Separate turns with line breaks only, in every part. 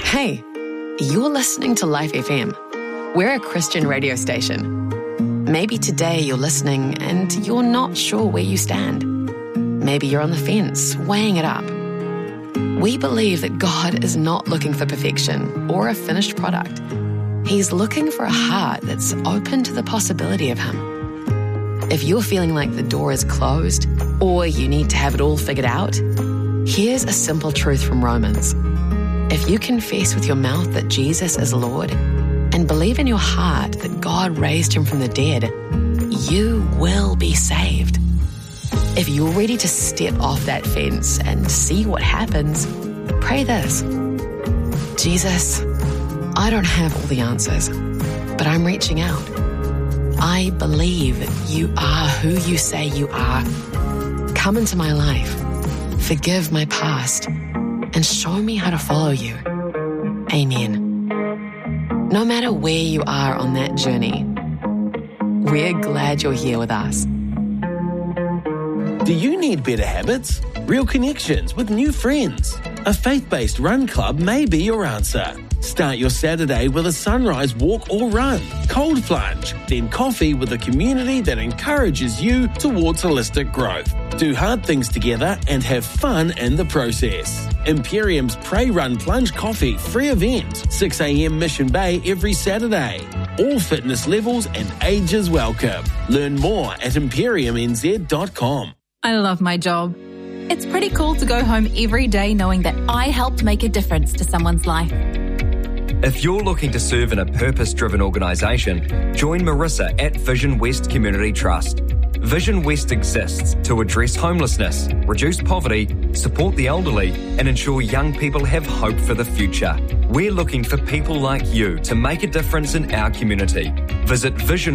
Hey, you're listening to Life FM. We're a Christian radio station. Maybe today you're listening and you're not sure where you stand. Maybe you're on the fence, weighing it up. We believe that God is not looking for perfection or a finished product. He's looking for a heart that's open to the possibility of Him. If you're feeling like the door is closed or you need to have it all figured out, here's a simple truth from Romans. If you confess with your mouth that Jesus is Lord and believe in your heart that God raised Him from the dead, you will be saved. If you're ready to step off that fence and see what happens, pray this. Jesus, I don't have all the answers, but I'm reaching out. I believe that you are who you say you are. Come into my life, forgive my past, and show me how to follow you. Amen. No matter where you are on that journey, we're glad you're here with us.
Do you need better habits? Real connections with new friends? A faith-based run club may be your answer. Start your Saturday with a sunrise walk or run, cold plunge, then coffee with a community that encourages you towards holistic growth. Do hard things together and have fun in the process. Imperium's Pray Run Plunge Coffee free event, 6 a.m. Mission Bay every Saturday. All fitness levels and ages welcome. Learn more at imperiumnz.com.
I love my job. It's pretty cool to go home every day knowing that I helped make a difference to someone's life.
If you're looking to serve in a purpose-driven organisation, join Marissa at Vision West Community Trust. Vision West exists to address homelessness, reduce poverty, support the elderly, and ensure young people have hope for the future. We're looking for people like you to make a difference in our community. Visit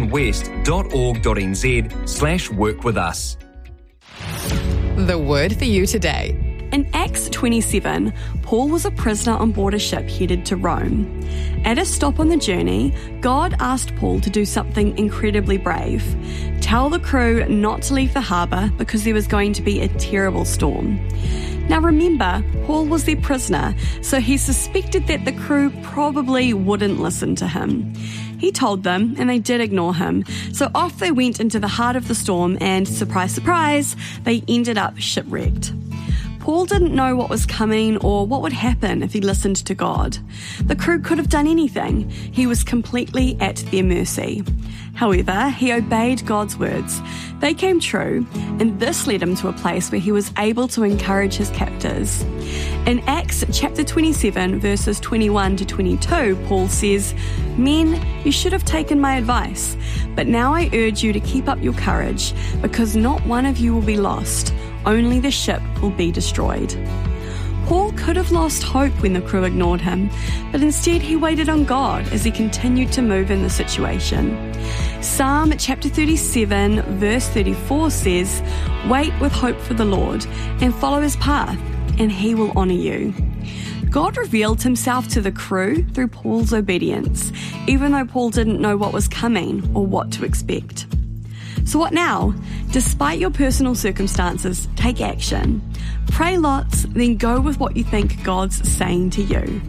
visionwest.org.nz/work with us.
The word for you today.
In Acts 27, Paul was a prisoner on board a ship headed to Rome. At a stop on the journey, God asked Paul to do something incredibly brave. Tell the crew not to leave the harbour because there was going to be a terrible storm. Now remember, Paul was their prisoner, so he suspected that the crew probably wouldn't listen to him. He told them, and they did ignore him. So off they went into the heart of the storm and, surprise, surprise, they ended up shipwrecked. Paul didn't know what was coming or what would happen if he listened to God. The crew could have done anything. He was completely at their mercy. However, he obeyed God's words. They came true, and this led him to a place where he was able to encourage his captors. In Acts chapter 27, verses 21 to 22, Paul says, "Men, you should have taken my advice, but now I urge you to keep up your courage, because not one of you will be lost. Only the ship will be destroyed." Paul could have lost hope when the crew ignored him, but instead he waited on God as he continued to move in the situation. Psalm chapter 37, verse 34 says, "Wait with hope for the Lord and follow his path, and he will honour you." God revealed himself to the crew through Paul's obedience, even though Paul didn't know what was coming or what to expect. So what now? Despite your personal circumstances, take action. Pray lots, then go with what you think God's saying to you.